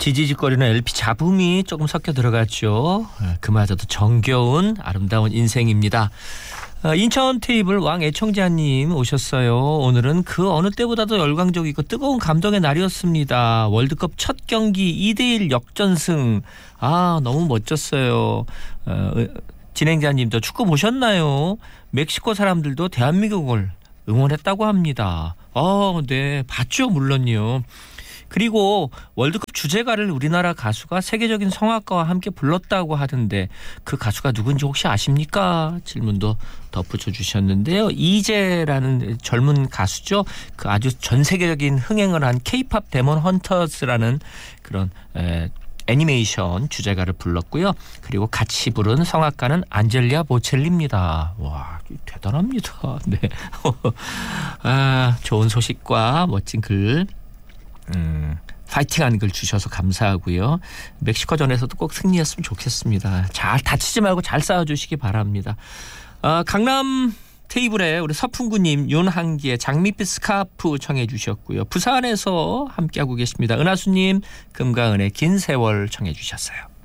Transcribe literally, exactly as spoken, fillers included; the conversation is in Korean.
지지직거리는 엘피 잡음이 조금 섞여 들어갔죠. 그마저도 정겨운 아름다운 인생입니다. 인천 테이블 왕 애청자님 오셨어요. 오늘은 그 어느 때보다도 열광적이고 뜨거운 감동의 날이었습니다. 월드컵 첫 경기 이 대 일 역전승. 아, 너무 멋졌어요. 어, 진행자님도 축구 보셨나요? 멕시코 사람들도 대한민국을 응원했다고 합니다. 아, 네, 봤죠, 물론요. 그리고 월드컵 주제가를 우리나라 가수가 세계적인 성악가와 함께 불렀다고 하던데 그 가수가 누군지 혹시 아십니까? 질문도 덧붙여 주셨는데요. 이재라는 젊은 가수죠. 그 아주 전 세계적인 흥행을 한 K-팝 데몬 헌터스라는 그런 에, 애니메이션 주제가를 불렀고요. 그리고 같이 부른 성악가는 안젤리아 보첼리입니다. 와, 대단합니다. 네. 아, 좋은 소식과 멋진 글. 음, 파이팅하는 글 주셔서 감사하고요. 멕시코전에서도 꼭 승리했으면 좋겠습니다. 잘 다치지 말고 잘 싸워주시기 바랍니다. 아, 강남 테이블에 우리 서풍구님 윤한기의 장밋빛 스카프 청해 주셨고요. 부산에서 함께하고 계십니다. 은하수님 금가은의 긴 세월 청해 주셨어요.